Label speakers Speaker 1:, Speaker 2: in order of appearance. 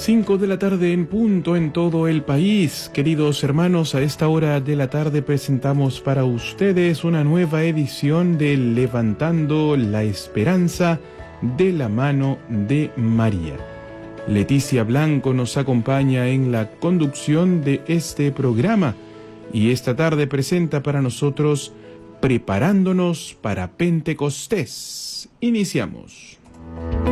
Speaker 1: 5 de la tarde en punto en todo el país. Queridos hermanos, a esta hora de la tarde presentamos para ustedes una nueva edición de Levantando la Esperanza de la mano de María. Leticia Blanco nos acompaña en la conducción de este programa y esta tarde presenta para nosotros Preparándonos para Pentecostés. Iniciamos.